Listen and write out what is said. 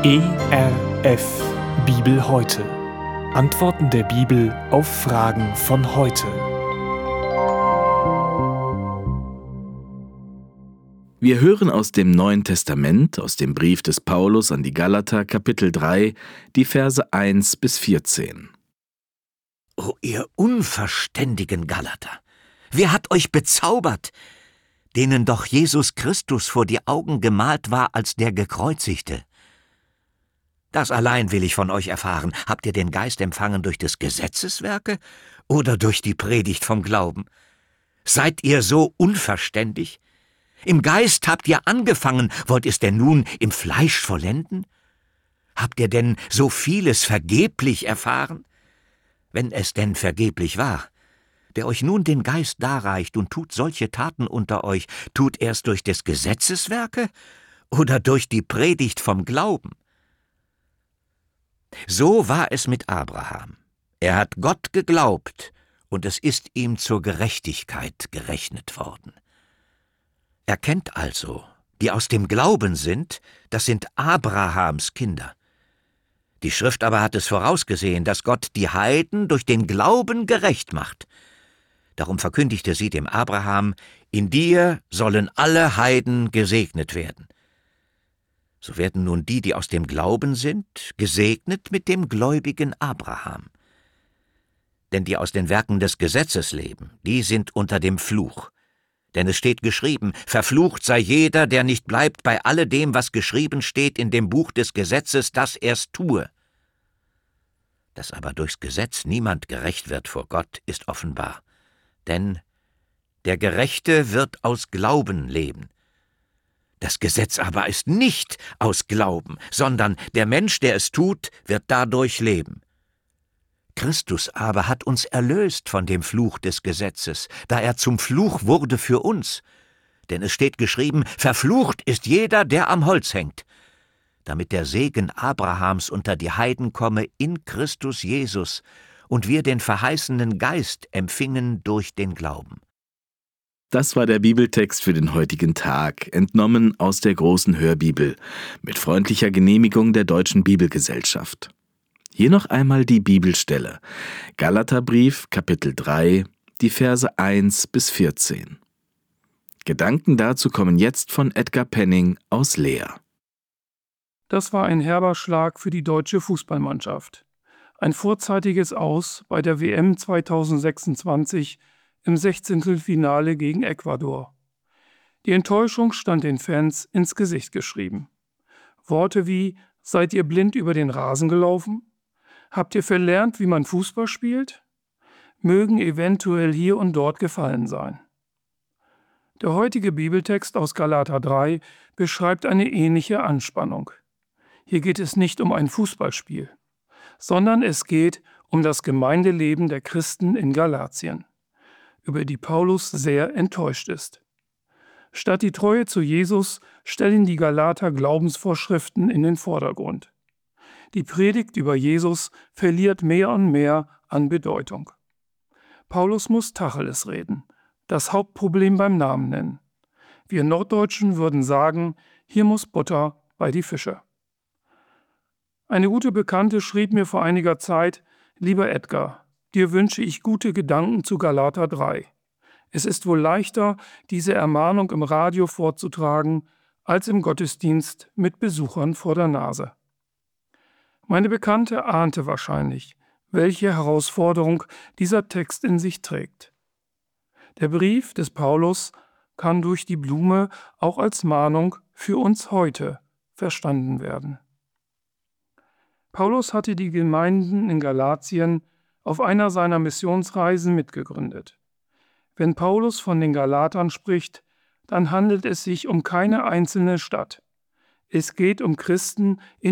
ERF Bibel heute. Antworten der Bibel auf Fragen von heute. Wir hören aus dem Neuen Testament, aus dem Brief des Paulus an die Galater, Kapitel 3, die Verse 1 bis 14. O ihr unverständigen Galater, wer hat euch bezaubert, denen doch Jesus Christus vor die Augen gemalt war als der Gekreuzigte? Das allein will ich von euch erfahren. Habt ihr den Geist empfangen durch des Gesetzeswerke oder durch die Predigt vom Glauben? Seid ihr so unverständig? Im Geist habt ihr angefangen, wollt ihr's denn nun im Fleisch vollenden? Habt ihr denn so vieles vergeblich erfahren? Wenn es denn vergeblich war, der euch nun den Geist darreicht und tut solche Taten unter euch, tut er's durch des Gesetzeswerke oder durch die Predigt vom Glauben? So war es mit Abraham. Er hat Gott geglaubt, und es ist ihm zur Gerechtigkeit gerechnet worden. Erkennt also, die aus dem Glauben sind, das sind Abrahams Kinder. Die Schrift aber hat es vorausgesehen, dass Gott die Heiden durch den Glauben gerecht macht. Darum verkündigte sie dem Abraham: In dir sollen alle Heiden gesegnet werden. So werden nun die aus dem Glauben sind, gesegnet mit dem gläubigen Abraham. Denn die aus den Werken des Gesetzes leben, die sind unter dem Fluch. Denn es steht geschrieben: Verflucht sei jeder, der nicht bleibt bei alledem, was geschrieben steht in dem Buch des Gesetzes, dass er's tue. Dass aber durchs Gesetz niemand gerecht wird vor Gott, ist offenbar. Denn der Gerechte wird aus Glauben leben. Das Gesetz aber ist nicht aus Glauben, sondern der Mensch, der es tut, wird dadurch leben. Christus aber hat uns erlöst von dem Fluch des Gesetzes, da er zum Fluch wurde für uns. Denn es steht geschrieben: Verflucht ist jeder, der am Holz hängt, damit der Segen Abrahams unter die Heiden komme in Christus Jesus und wir den verheißenen Geist empfingen durch den Glauben. Das war der Bibeltext für den heutigen Tag, entnommen aus der großen Hörbibel, mit freundlicher Genehmigung der Deutschen Bibelgesellschaft. Hier noch einmal die Bibelstelle. Galaterbrief, Kapitel 3, die Verse 1 bis 14. Gedanken dazu kommen jetzt von Edgar Penning aus Leer. Das war ein herber Schlag für die deutsche Fußballmannschaft. Ein vorzeitiges Aus bei der WM 2026 im 16. Finale gegen Ecuador. Die Enttäuschung stand den Fans ins Gesicht geschrieben. Worte wie: Seid ihr blind über den Rasen gelaufen? Habt ihr verlernt, wie man Fußball spielt? Mögen eventuell hier und dort gefallen sein. Der heutige Bibeltext aus Galater 3 beschreibt eine ähnliche Anspannung. Hier geht es nicht um ein Fußballspiel, sondern es geht um das Gemeindeleben der Christen in Galatien, über die Paulus sehr enttäuscht ist. Statt die Treue zu Jesus stellen die Galater Glaubensvorschriften in den Vordergrund. Die Predigt über Jesus verliert mehr und mehr an Bedeutung. Paulus muss Tacheles reden, das Hauptproblem beim Namen nennen. Wir Norddeutschen würden sagen: Hier muss Butter bei die Fische. Eine gute Bekannte schrieb mir vor einiger Zeit: Lieber Edgar, dir wünsche ich gute Gedanken zu Galater 3. Es ist wohl leichter, diese Ermahnung im Radio vorzutragen, als im Gottesdienst mit Besuchern vor der Nase. Meine Bekannte ahnte wahrscheinlich, welche Herausforderung dieser Text in sich trägt. Der Brief des Paulus kann durch die Blume auch als Mahnung für uns heute verstanden werden. Paulus hatte die Gemeinden in Galatien auf einer seiner Missionsreisen mitgegründet. Wenn Paulus von den Galatern spricht, dann handelt es sich um keine einzelne Stadt. Es geht um Christen in